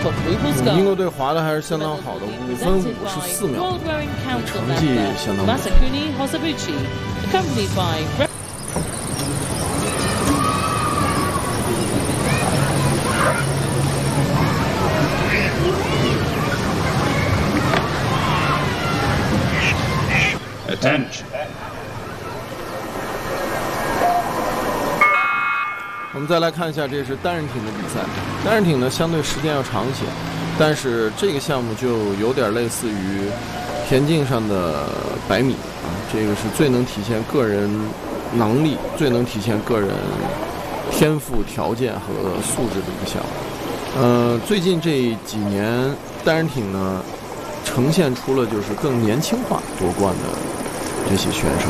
英国队滑的还是相当好的，5分54秒，成绩相当不错。 Attention. 我们再来看一下，这是单人艇的比赛。单人艇呢，相对时间要长一些，但是这个项目就有点类似于田径上的100米啊，这个是最能体现个人能力、最能体现个人天赋条件和素质的一个项目。最近这几年，单人艇呢呈现出了就是更年轻化夺冠的这些选手。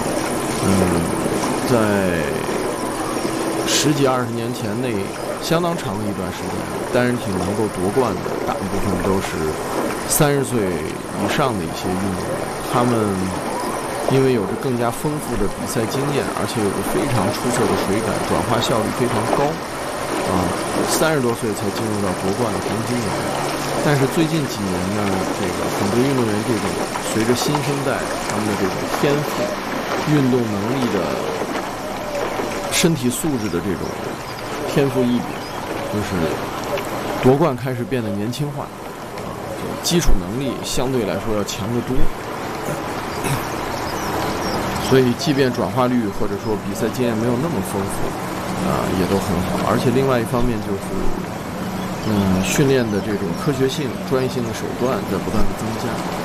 在10几20年前那相当长的一段时间，单人艇能够夺冠的大部分都是30岁以上的一些运动员，他们因为有着更加丰富的比赛经验，而且有着非常出色的水感，转化效率非常高，30多岁才进入到夺冠的黄金年龄。但是最近几年呢，这个很多运动员这种随着新生代他们的这种天赋、运动能力的身体素质的这种天赋异禀，就是夺冠开始变得年轻化，基础能力相对来说要强得多。所以即便转化率或者说比赛经验没有那么丰富也都很好。而且另外一方面就是训练的这种科学性、专业性的手段在不断的增加。